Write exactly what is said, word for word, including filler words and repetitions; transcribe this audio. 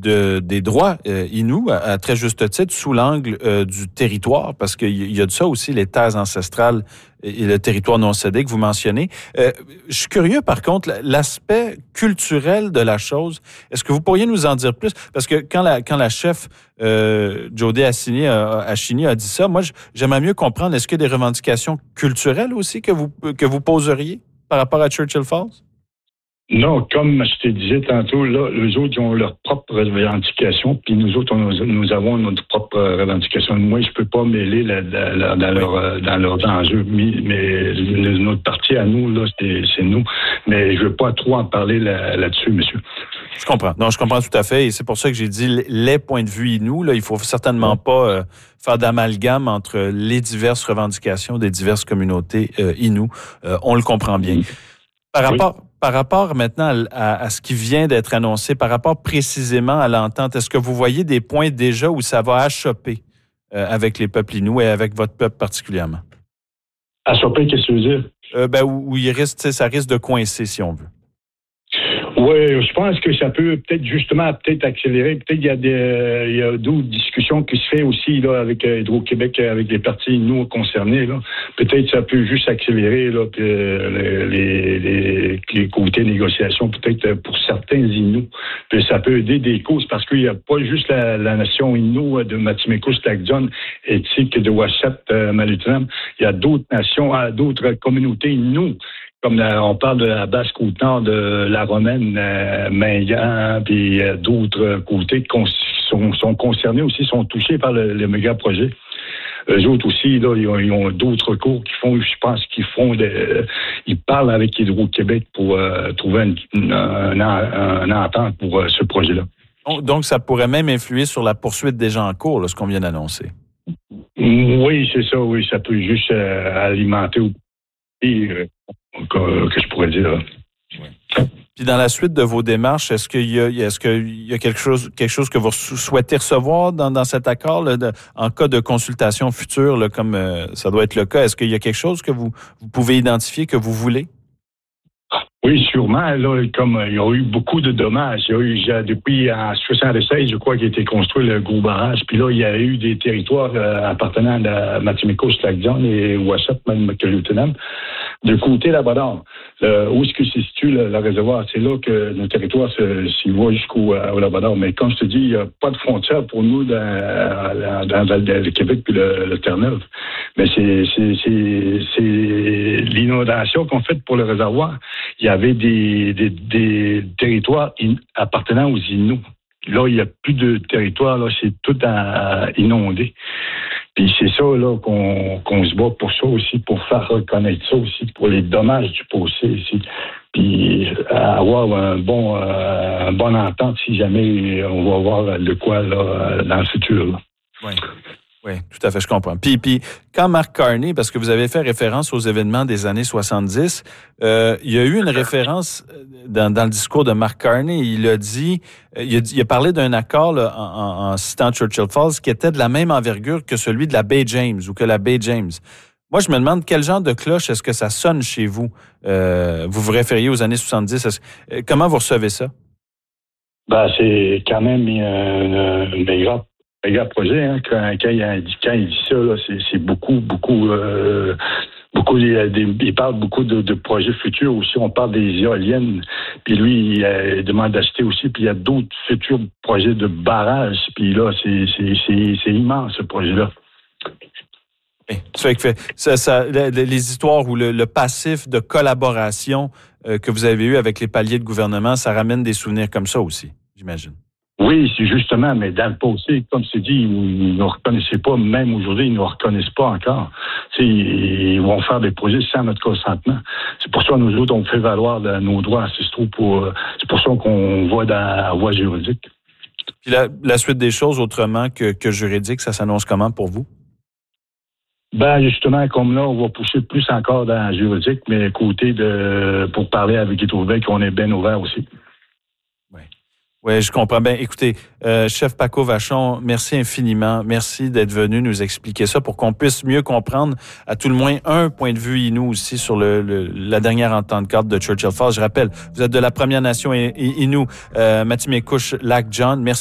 de, des droits euh, Inuits, à, à très juste titre, sous l'angle euh, du territoire, parce qu'il y a de ça aussi, les terres ancestrales et le territoire non cédé que vous mentionnez. Euh, je suis curieux, par contre, l'aspect culturel de la chose. Est-ce que vous pourriez nous en dire plus? Parce que quand la, quand la chef euh, Jodie Achini a, Achini a dit ça, moi, j'aimerais mieux comprendre, est-ce qu'il y a des revendications culturelles aussi que vous, que vous poseriez par rapport à Churchill Falls? Non, comme je te disais tantôt, là, les autres ils ont leurs propres revendications, puis nous autres, on, nous avons notre propre revendication. Moi, je peux pas mêler la, la, la, dans, oui. leur, dans leurs enjeux, mais, mais notre parti à nous, là, c'est, c'est nous. Mais je veux pas trop en parler là, là-dessus, monsieur. Je comprends. Non, je comprends tout à fait. Et c'est pour ça que j'ai dit les points de vue Inuits. Là, il faut certainement pas euh, faire d'amalgame entre les diverses revendications des diverses communautés euh, Inuits. Euh, on le comprend bien. Par rapport... Oui. Par rapport maintenant à, à ce qui vient d'être annoncé, par rapport précisément à l'entente, est-ce que vous voyez des points déjà où ça va achopper euh, avec les peuples Inuits et avec votre peuple particulièrement? Achopper, qu'est-ce que tu veux dire? Euh, ben, où, où il risque, ça risque de coincer, si on veut. Oui, je pense que ça peut peut-être justement peut-être accélérer. Peut-être qu'il y a des il y a d'autres discussions qui se font aussi là avec Hydro-Québec, avec les partis nous concernés. Là. Peut-être ça peut juste accélérer là, les, les, les, les côtés négociations, peut-être pour certains Inuits. Puis ça peut aider des causes parce qu'il n'y a pas juste la, la nation Innu de Matimekouche, Lac John, Éthique, de Ouachette, euh, Malutram. Il y a d'autres nations, d'autres communautés Innu. Comme la, on parle de la basse côte-nord de la Romaine, euh, Mingan, puis euh, d'autres côtés qui sont, sont concernés aussi, sont touchés par le, le méga projet. Eux autres aussi, là, ils ont, ils ont d'autres cours qui font, je pense qu'ils font, de, euh, ils parlent avec Hydro-Québec pour euh, trouver une, une, une, une entente pour euh, ce projet-là. Donc, ça pourrait même influer sur la poursuite déjà en cours, là, ce qu'on vient d'annoncer. Oui, c'est ça, oui, ça peut juste euh, alimenter ou euh, que, que je pourrais dire. Là. Oui. Puis dans la suite de vos démarches, est-ce qu'il y a, est-ce qu'il y a quelque chose, quelque chose que vous souhaitez recevoir dans, dans cet accord, là, de, en cas de consultation future, là, comme euh, ça doit être le cas? Est-ce qu'il y a quelque chose que vous, vous pouvez identifier que vous voulez? Oui, sûrement. Là, comme il y a eu beaucoup de dommages. Il y a eu, il y a, depuis en soixante-seize, je crois, qu'il a été construit le gros barrage. Puis là, il y a eu des territoires euh, appartenant à Matimekouche, Lac John et Ouachette, même Malutram, de côté Labrador. Euh, où est-ce que se situe le, le réservoir? C'est là que nos territoires se, s'y voient jusqu'au au Labrador. Mais comme je te dis, il n'y a pas de frontière pour nous dans, dans, dans le Québec puis le, le Terre-Neuve. Mais c'est, c'est, c'est, c'est l'inondation qu'on fait pour le réservoir. Il y avait des, des, des territoires in, appartenant aux Inuits. Là, il n'y a plus de territoire, là, c'est tout à, à inondé. Puis c'est ça là qu'on, qu'on se bat pour ça aussi, pour faire reconnaître ça aussi, pour les dommages du passé ici. Puis avoir un bon, euh, un bon entente si jamais on va avoir de quoi là, dans le futur. Là. Oui. Oui, tout à fait, je comprends. Puis, puis quand Mark Carney, parce que vous avez fait référence aux événements des années soixante-dix, euh, il y a eu une référence dans, dans le discours de Mark Carney. Il a dit, il a, il a parlé d'un accord là, en, en, en citant Churchill Falls qui était de la même envergure que celui de la baie James ou que la baie James. Moi, je me demande quel genre de cloche est-ce que ça sonne chez vous. Euh, vous vous référiez aux années soixante-dix. Est-ce, comment vous recevez ça? Ben, c'est quand même une, une méga méga projet, hein, quand, quand, il dit, quand il dit ça, là, c'est, c'est beaucoup, beaucoup, euh, beaucoup, il, il parle beaucoup de, de projets futurs aussi. On parle des éoliennes, puis lui, il, euh, il demande d'acheter aussi, puis il y a d'autres futurs projets de barrages, puis là, c'est, c'est, c'est, c'est immense, ce projet-là. Oui, ça fait que ça, ça, les histoires ou le, le passif de collaboration euh, que vous avez eu avec les paliers de gouvernement, ça ramène des souvenirs comme ça aussi, j'imagine. Oui, c'est justement, mais dans le passé, comme c'est dit, ils ne nous reconnaissaient pas, même aujourd'hui, ils ne nous reconnaissent pas encore. T'sais, ils vont faire des projets sans notre consentement. C'est pour ça que nous autres, on fait valoir nos droits ancestraux. Pour, c'est pour ça qu'on va dans la voie juridique. Puis la, la suite des choses, autrement que, que juridique, ça s'annonce comment pour vous? Ben justement, comme là, on va pousser plus encore dans la juridique, mais côté de pour parler avec Hydro-Québec, on est bien ouvert aussi. Oui, je comprends bien. Écoutez, euh, chef Paco Vachon, merci infiniment. Merci d'être venu nous expliquer ça pour qu'on puisse mieux comprendre, à tout le moins, un point de vue Innu aussi sur le, le, la dernière entente cadre de Churchill Falls. Je rappelle, vous êtes de la Première Nation Innu, euh, Matimekouche, Lac John. Merci.